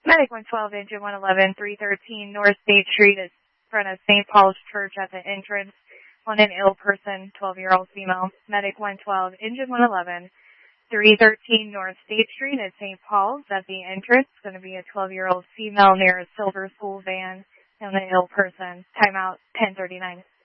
Medic 112, engine 111, 313 North State Street is in front of St. Paul's Church at the entrance on an ill person, 12-year-old female. Medic 112, engine 111, 313 North State Street at St. Paul's at the entrance. It's going to be a 12-year-old female near a silver school van and an ill person. Timeout 10:39.